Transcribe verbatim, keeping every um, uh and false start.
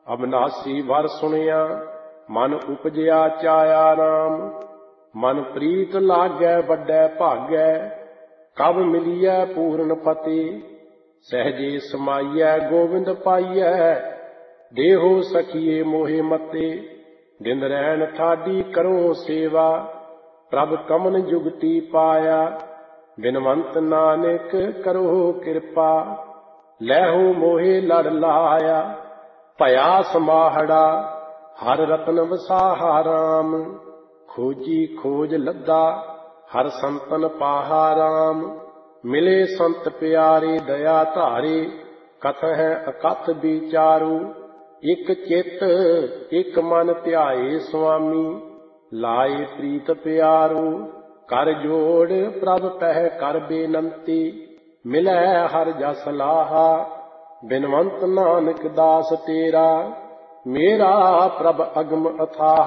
ਅਬਨਾਸੀ ਵਰ ਸੁਣਿਆ ਮਨ ਉਪਜਿਆ ਚਾਇਆ ਰਾਮ। ਮਨ ਪ੍ਰੀਤ ਲਾਗੈ ਵੱਡੈ ਭਾਗੈ ਕਬ ਮਿਲੀਐ ਪੂਰਨ ਫਤਿਹ। ਸਹਿਜੇ ਸਮਾਈਐ ਗੋਬਿੰਦ ਪਾਈਐ ਦੇਹੋ ਸਖੀਏ ਮੋਹਿ ਮਤੇ। ਦਿਨ ਰੈਣ ਠਾਡੀ ਕਰੋ ਸੇਵਾ ਪ੍ਰਭ ਕਮਨ ਜੁਗਤੀ ਪਾਇਆ। ਬਿਨਵੰਤ ਨਾਨਕ ਕਰੋ ਕਿਰਪਾ ਲੈਹੋ ਮੋਹਿ ਲੜ ਲਾਇਆ। ਭਇਆ ਸਮਾਹੜਾ ਹਰ ਰਤਨ ਵਸਾਹਾ ਰਾਮ। ਖੋਜੀ ਖੋਜ ਲੱਦਾ ਹਰ ਸੰਤਨ ਪਾਹਾ ਰਾਮ। ਮਿਲੇ ਸੰਤ ਪਿਆਰੇ ਦਇਆ ਧਾਰੇ ਕਥਹਿ ਅਕਥ ਵਿਚਾਰੂ। ਇਕ ਚਿਤ ਇਕ ਮਨ ਧਿਆਏ ਸੁਆਮੀ ਲਾਏ ਪ੍ਰੀਤ ਪਿਆਰੂ। ਕਰ ਜੋੜ ਪ੍ਰਭ ਪਹਿ ਕਰ ਬੇਨੰਤੀ ਮਿਲੈ ਹਰ ਜਸ ਲਾਹਾ। ਬਿਨਵੰਤ ਨਾਨਕ ਦਾਸ ਤੇਰਾ ਮੇਰਾ ਪ੍ਰਭ ਅਗਮ ਅਥਾਹ।